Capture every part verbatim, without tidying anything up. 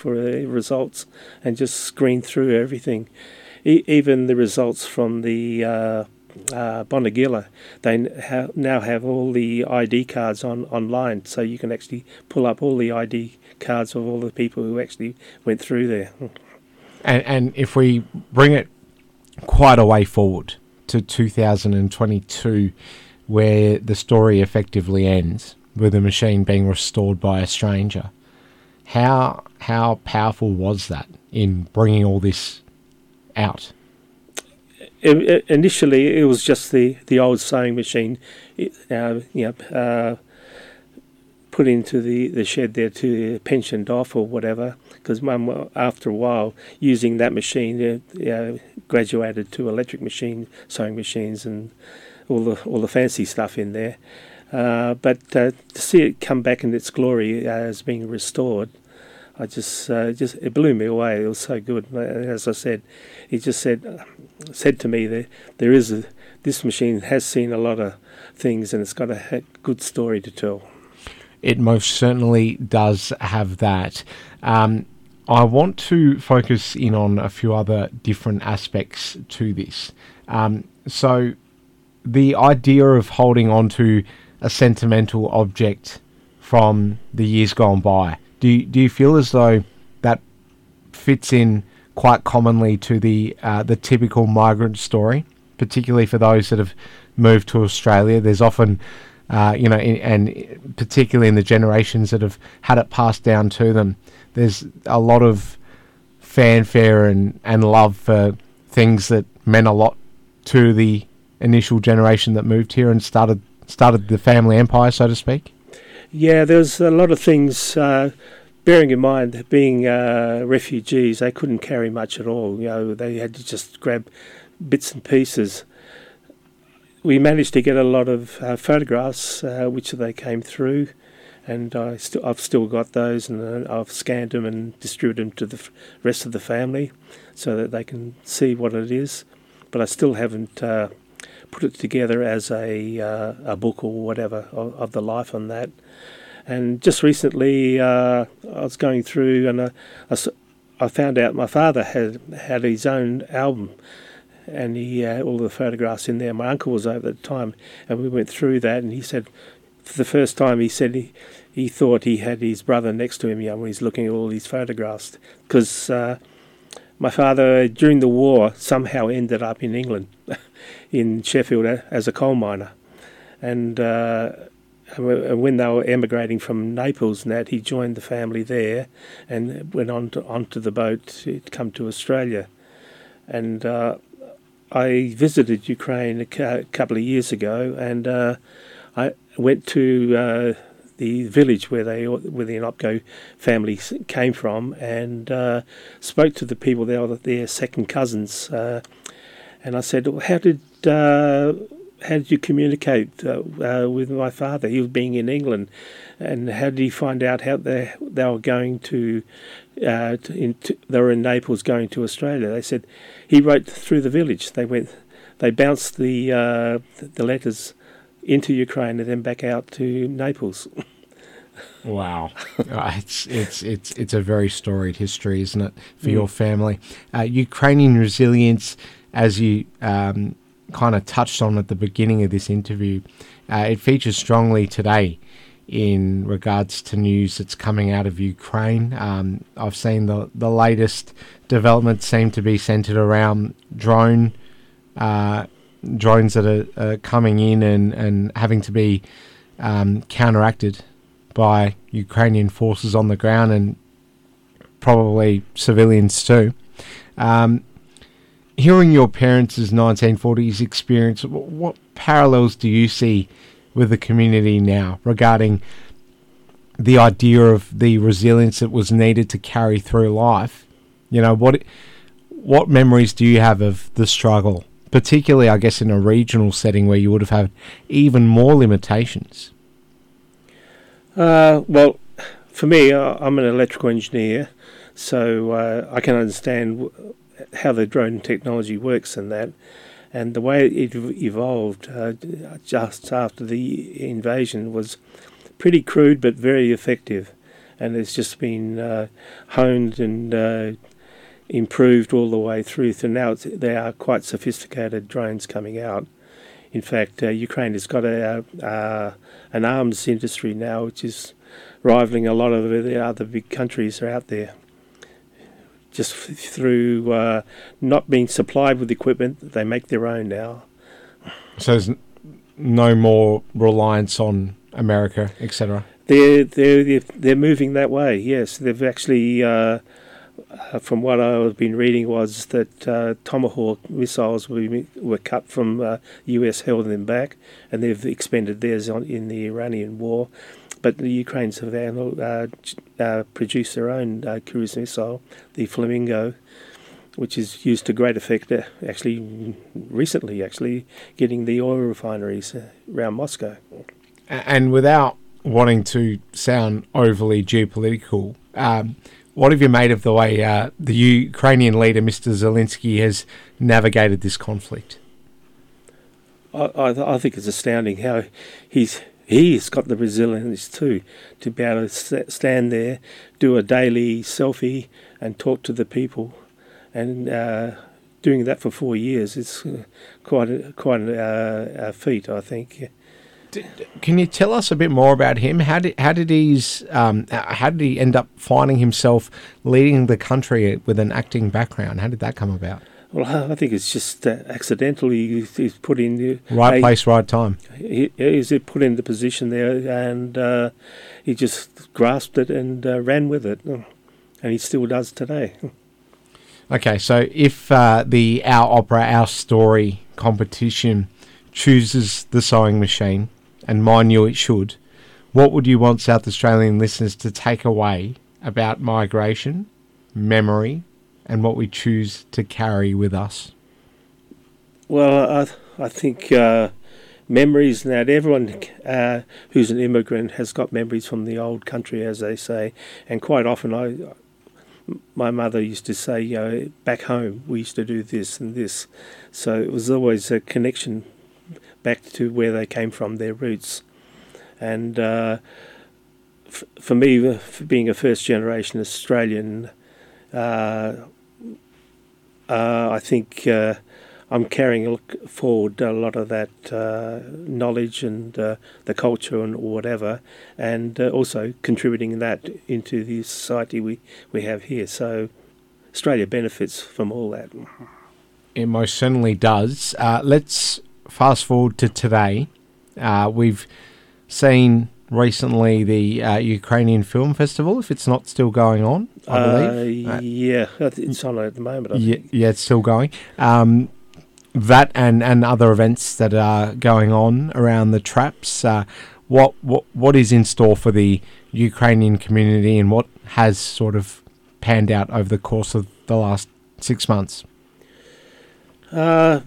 for uh, results and just screen through everything. E- even the results from the uh, uh, Bonegilla, they ha- now have all the I D cards on online, so you can actually pull up all the I D cards of all the people who actually went through there. And, and if we bring it quite a way forward to two thousand twenty-two, where the story effectively ends with a machine being restored by a stranger, how how powerful was that in bringing all this out? Initially, it was just the, the old sewing machine, uh, you know, uh, put into the, the shed there to pensioned off or whatever. Because Mum, after a while, using that machine, uh, uh, graduated to electric machine sewing machines and all the all the fancy stuff in there. Uh, but uh, to see it come back in its glory uh, as being restored, I just, uh, just it blew me away. It was so good. As I said, he just said said to me that there is a, this machine has seen a lot of things and it's got a good story to tell. It most certainly does have that. Um, I want to focus in on a few other different aspects to this. Um, so the idea of holding on to a sentimental object from the years gone by, do you, do you feel as though that fits in quite commonly to the uh, the typical migrant story, particularly for those that have moved to Australia? There's often, uh, you know, in, and particularly in the generations that have had it passed down to them, there's a lot of fanfare and, and love for things that meant a lot to the initial generation that moved here and started started the family empire, so to speak. Yeah, there's a lot of things. Uh, bearing in mind that being uh, refugees, they couldn't carry much at all. You know, they had to just grab bits and pieces. We managed to get a lot of uh, photographs, uh, which they came through, and I st- I've still got those, and uh, I've scanned them and distributed them to the f- rest of the family so that they can see what it is. But I still haven't uh, put it together as a uh, a book or whatever of, of the life on that. And just recently, uh, I was going through, and I, I found out my father had had his own album, and he had all the photographs in there. My uncle was over at the time, and we went through that, and he said, for the first time, he said he, he thought he had his brother next to him, you know, when he's looking at all these photographs, because uh, my father, during the war, somehow ended up in England, in Sheffield, as a coal miner, and uh, when they were emigrating from Naples and that, he joined the family there and went on to, onto the boat to come to Australia. And uh, I visited Ukraine a cu- couple of years ago, and uh, I went to uh, the village where they where the Inopko family came from, and uh, spoke to the people there, their second cousins. Uh, and I said, well, how did... Uh, How did you communicate uh, uh, with my father? He was being in England, and how did he find out how they they were going to? Uh, to, in, to they were in Naples, going to Australia. They said he wrote through the village. They went, they bounced the uh, the letters into Ukraine and then back out to Naples. Wow, uh, it's it's it's it's a very storied history, isn't it, for mm. your family? Uh, Ukrainian resilience, as you. Um, kind of touched on at the beginning of this interview, uh, it features strongly today in regards to news that's coming out of Ukraine. Um, I've seen the the latest developments seem to be centered around drone uh, drones that are, are coming in and, and having to be um, counteracted by Ukrainian forces on the ground and probably civilians too. Um, Hearing your parents' nineteen forties experience, what parallels do you see with the community now regarding the idea of the resilience that was needed to carry through life? You know, what what memories do you have of the struggle, particularly, I guess, in a regional setting where you would have had even more limitations? Uh, well, for me, I'm an electrical engineer, so uh, I can understand w- how the drone technology works and that, and the way it evolved uh, just after the invasion was pretty crude but very effective. and it's just been uh, honed and uh, improved all the way through. So now it's, they are quite sophisticated drones coming out. In fact, uh, Ukraine has got a, uh, an arms industry now, which is rivaling a lot of the other big countries are out there. Just f- through uh, not being supplied with equipment, they make their own now. So there's n- no more reliance on America, et cetera. They're they're they're moving that way. Yes, they've actually. Uh, Uh, from what I've been reading, was that uh, Tomahawk missiles were, were cut from uh, U S held them back, and they've expended theirs on, in the Iranian war. But the Ukrainians have uh, uh, produced their own uh, cruise missile, the Flamingo, which is used to great effect. Uh, actually, recently, actually getting the oil refineries uh, around Moscow. And without wanting to sound overly geopolitical. Um, What have you made of the way uh, the Ukrainian leader, Mister Zelensky, has navigated this conflict? I, I, I think it's astounding how he's he's got the resilience too to be able to st- stand there, do a daily selfie, and talk to the people, and uh, doing that for four years is uh, quite a, quite a, uh, a feat, I think. Can you tell us a bit more about him? How did how did he's um, how did he end up finding himself leading the country with an acting background? How did that come about? Well, I think it's just uh, accidentally he's put in the right a, place, right time. He, he's put in the position there, and uh, he just grasped it and uh, ran with it, and he still does today. Okay, so if uh, the Our Opera, Our Story competition chooses the sewing machine, and mine you it should, what would you want South Australian listeners to take away about migration, memory, and what we choose to carry with us? Well, I, I think uh, memories, now everyone uh, who's an immigrant has got memories from the old country, as they say, and quite often I, my mother used to say, you know, back home we used to do this and this, so it was always a connection back to where they came from, their roots. And uh, f- for me, for being a first-generation Australian, uh, uh, I think uh, I'm carrying forward a lot of that uh, knowledge and uh, the culture and whatever, and uh, also contributing that into the society we, we have here. So Australia benefits from all that. It most certainly does. Uh, let's fast forward to today. Uh, we've seen recently the uh, Ukrainian Film Festival, if it's not still going on, I believe. Uh, yeah, it's on at the moment, I yeah, think. yeah, it's still going. Um, that and, and other events that are going on around the traps. Uh, what, what what is in store for the Ukrainian community, and what has sort of panned out over the course of the last six months? Uh,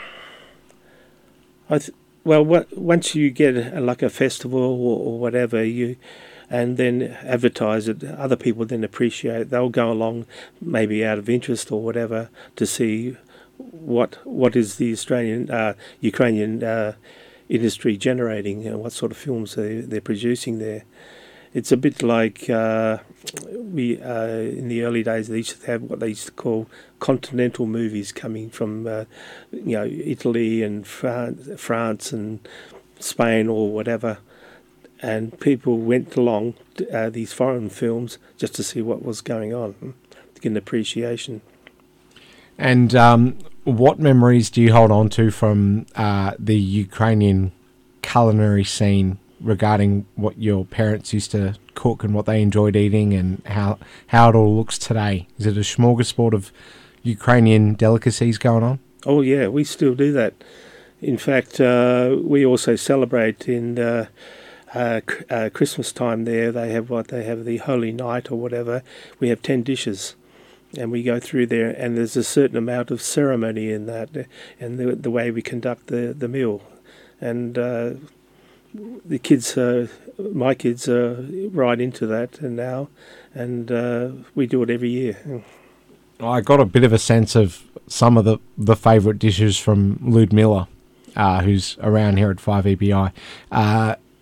I th- well, what, once you get a, like a festival or, or whatever, you and then advertise it, other people then appreciate it. They'll go along, maybe out of interest or whatever, to see what what is the Australian uh, Ukrainian uh, industry generating and what sort of films they, they're producing there. It's a bit like uh, we uh, in the early days they used to have what they used to call continental movies coming from uh, you know Italy and France, France and Spain or whatever, and people went along to, uh, these foreign films just to see what was going on, to get an appreciation. And um, what memories do you hold on to from uh, the Ukrainian culinary scene regarding what your parents used to cook and what they enjoyed eating, and how, how it all looks today? Is it a smorgasbord of Ukrainian delicacies going on? Oh yeah, we still do that. In fact, uh, we also celebrate in uh, uh, uh, Christmas time there. They have what they have, the Holy Night or whatever. We have ten dishes, and we go through there, and there's a certain amount of ceremony in that, and the, the way we conduct the, the meal. And uh, the kids, uh, my kids, are right into that and now, and uh, we do it every year. I got a bit of a sense of some of the, the favourite dishes from Ludmilla, uh, who's around here at five E B I. Uh,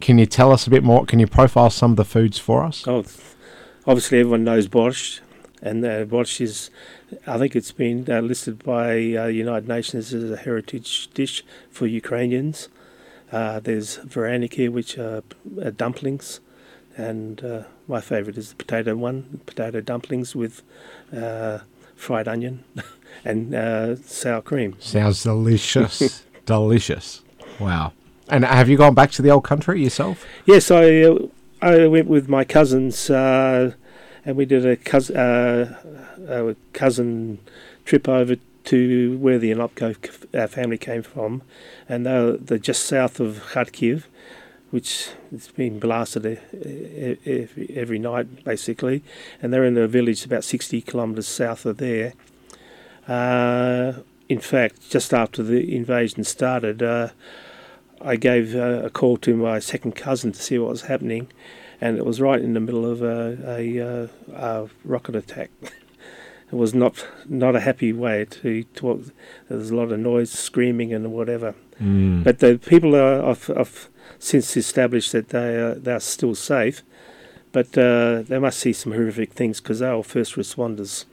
can you tell us a bit more? Can you profile some of the foods for us? Oh, obviously everyone knows borscht, and uh, borscht is, I think it's been uh, listed by uh, United Nations as a heritage dish for Ukrainians. Uh, there's vareniki, which are, are dumplings, and uh, my favourite is the potato one, potato dumplings with uh, fried onion and uh, sour cream. Sounds delicious. Delicious. Wow. And have you gone back to the old country yourself? Yes, I uh, I went with my cousins, uh, and we did a cousin, uh, a cousin trip over to where the Anopko uh, family came from, and they're, they're just south of Kharkiv, which has been blasted every, every night, basically, and they're in a village about sixty kilometres south of there. Uh, in fact, just after the invasion started, uh, I gave uh, a call to my second cousin to see what was happening, and it was right in the middle of a, a, uh, a rocket attack. It was not not a happy way to talk. There was a lot of noise, screaming, and whatever. Mm. But the people are have, have since established that they are they are still safe, but uh, they must see some horrific things because they are first responders.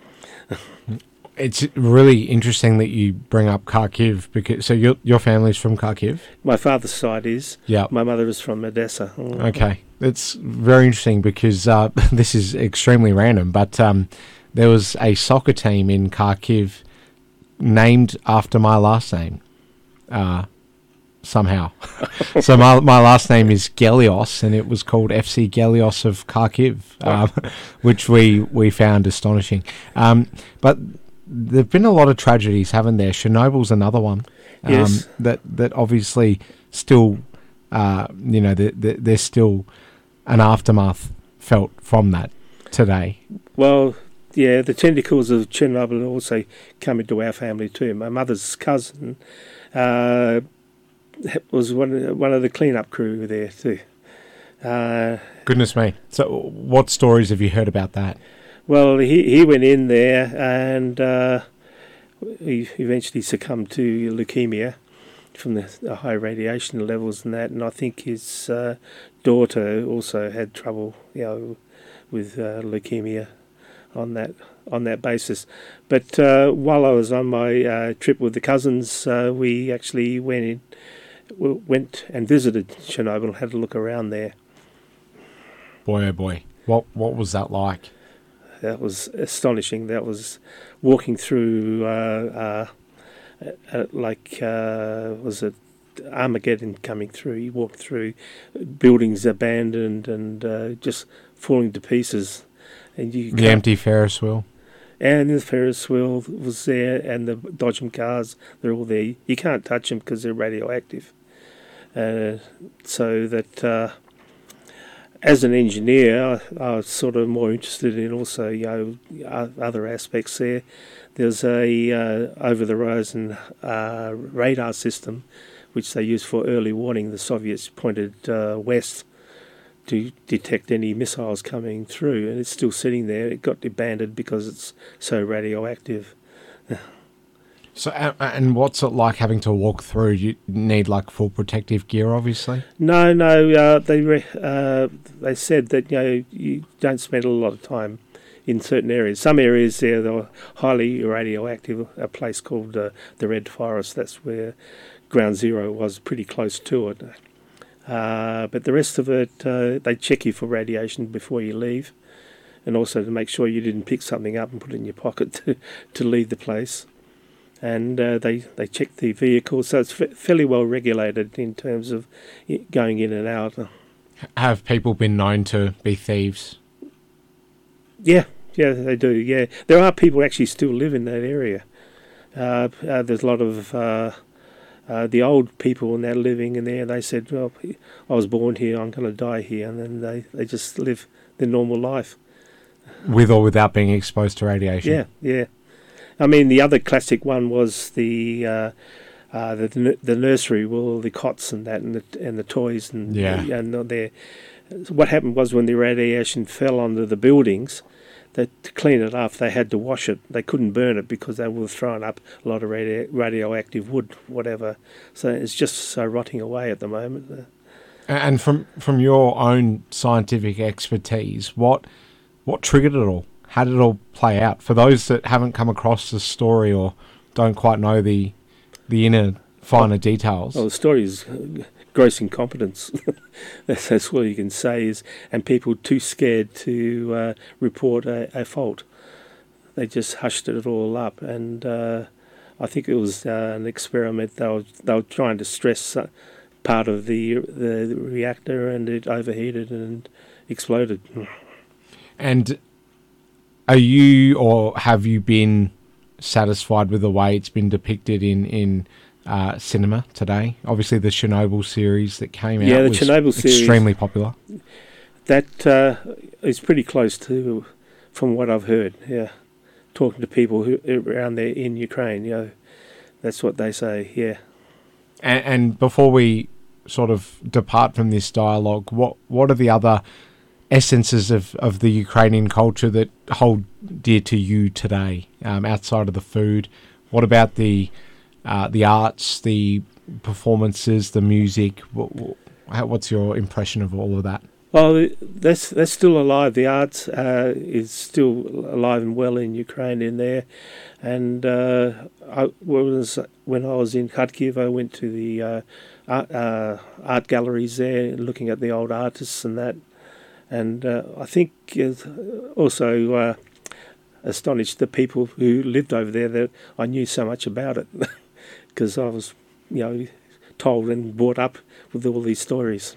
It's really interesting that you bring up Kharkiv because so your your family's from Kharkiv. My father's side is. Yeah. My mother is from Odessa. Mm. Okay, it's very interesting because uh, this is extremely random, but um, there was a soccer team in Kharkiv named after my last name. Uh, somehow, so my my last name is Gelios, and it was called F C Gelios of Kharkiv, um, which we we found astonishing. Um, but there've been a lot of tragedies, haven't there? Chernobyl's another one. Um, Yes. That that obviously still, uh, you know, the, the, there's still an aftermath felt from that today. Well, yeah, the tentacles of Chernobyl also come into our family too. My mother's cousin uh, was one one of the cleanup crew there too. Uh, Goodness me! So, what stories have you heard about that? Well, he, he went in there and uh, he eventually succumbed to leukemia from the, the high radiation levels and that. And I think his uh, daughter also had trouble, you know, with uh, leukemia on that on that basis. But uh, while I was on my uh, trip with the cousins, uh, we actually went in, went and visited Chernobyl, had a look around there. Boy, oh boy, what what was that like? That was astonishing. That was walking through, uh, uh, uh, like, uh, was it Armageddon coming through? You walk through buildings abandoned and uh, just falling to pieces. And you The empty Ferris wheel. And the Ferris wheel was there, and the Dodgem cars, they're all there. You can't touch them because they're radioactive. Uh, so that... Uh, As an engineer, I, I was sort of more interested in also, you know, other aspects there. There's a uh, over-the-horizon uh, radar system, which they used for early warning. The Soviets pointed uh, west to detect any missiles coming through, and it's still sitting there. It got abandoned because it's so radioactive. So, uh, and what's it like having to walk through? You need like full protective gear, obviously. No, no. Uh, they re- uh, they said that you know you don't spend a lot of time in certain areas. Some areas there they're highly radioactive. A place called uh, the Red Forest. That's where Ground Zero was, pretty close to it. Uh, but the rest of it, uh, they check you for radiation before you leave, and also to make sure you didn't pick something up and put it in your pocket to to leave the place. And uh, they, they check the vehicle, so it's f- fairly well regulated in terms of going in and out. Have people been known to be thieves? Yeah, yeah, they do, yeah. There are people who actually still live in that area. Uh, uh, there's a lot of uh, uh, the old people now living in there. They said, well, I was born here, I'm going to die here. And then they, they just live their normal life. With or without being exposed to radiation? Yeah, yeah. I mean, the other classic one was the uh, uh, the the nursery with all the cots and that, and the and the toys and yeah. and there. What happened was when the radiation fell onto the buildings, that to clean it off, they had to wash it. They couldn't burn it because they were throwing up a lot of radio, radioactive wood, whatever. So it's just so rotting away at the moment. And from from your own scientific expertise, what what triggered it all? How did it all play out? For those that haven't come across the story or don't quite know the the inner finer details. Well, the story is gross incompetence. that's, that's what you can say is, and people too scared to uh, report a, a fault. They just hushed it all up, and uh, I think it was uh, an experiment. They were they were trying to stress uh, part of the the reactor, and it overheated and exploded. And are you, or have you been satisfied with the way it's been depicted in in uh, cinema today? Obviously, the Chernobyl series that came yeah, out the was Chernobyl series, extremely popular. That uh, is pretty close to, from what I've heard. Yeah, talking to people who around there in Ukraine, you know, that's what they say. Yeah. And, and before we sort of depart from this dialogue, what what are the other essences of, of the Ukrainian culture that hold dear to you today, um, outside of the food? What about the uh, the arts, the performances, the music? What, what, what's your impression of all of that? Well, that's that's still alive. The arts uh, is still alive and well in Ukraine in there. And uh, I was when I was in Kharkiv, I went to the uh, art, uh, art galleries there, looking at the old artists and that. And uh, I think it also uh, astonished the people who lived over there that I knew so much about it, because I was, you know, told and brought up with all these stories.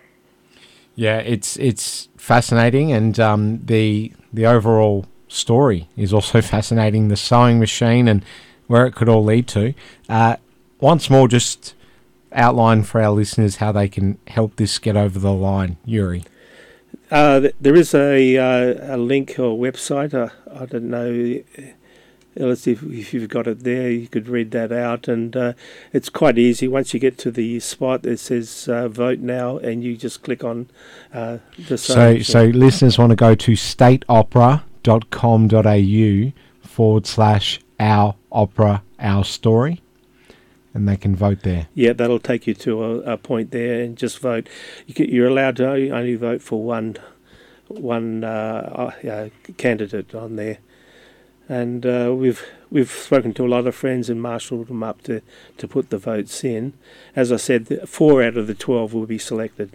Yeah, it's it's fascinating, and um, the the overall story is also fascinating. The sewing machine and where it could all lead to. Uh, once more, just outline for our listeners how they can help this get over the line, Yuri. Uh, th- there is a uh, a link or website. Uh, I don't know, Ellis, if, if you've got it there, you could read that out. And uh, it's quite easy. Once you get to the spot that says uh, vote now, and you just click on uh, the So, so listeners want to go to stateopera.com.au forward slash our opera, our story, and they can vote there. Yeah, that'll take you to a, a point there and just vote. You can, you're allowed to only vote for one one uh, uh, candidate on there. And uh, we've we've spoken to a lot of friends and marshalled them up to, to put the votes in. As I said, four out of the twelve will be selected.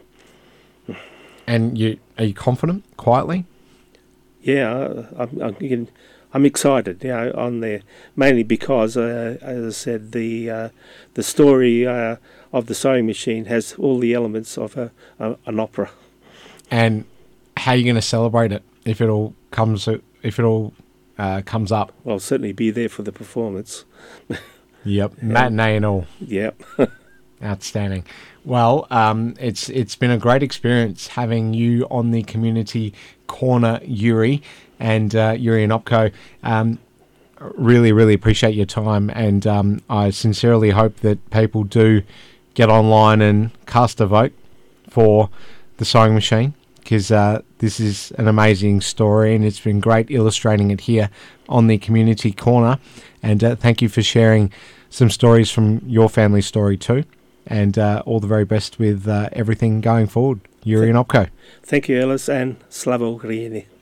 And you are you confident, quietly? Yeah, I'm, I'm, I'm excited, you know, on there, mainly because, uh, as I said, the uh, the story uh, of the sewing machine has all the elements of a, a, an opera. And how are you going to celebrate it if it all comes if it all uh, comes up? Well, I'll certainly be there for the performance. Yep, matinee and all. Yep. Outstanding. Well, um, it's it's been a great experience having you on the Community Corner, Yuri, and uh, Yuri and Opco. Um, really, really appreciate your time, and um, I sincerely hope that people do get online and cast a vote for the sewing machine, because uh, this is an amazing story, and it's been great illustrating it here on the Community Corner. And uh, thank you for sharing some stories from your family story too. And uh, all the very best with uh, everything going forward, Yuri and Opco. Thank you, Ellis, and Slava Ukraini.